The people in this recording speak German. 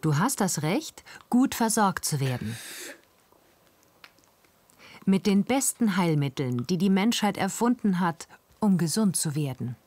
Du hast das Recht, gut versorgt zu werden. Mit den besten Heilmitteln, die die Menschheit erfunden hat, um gesund zu werden.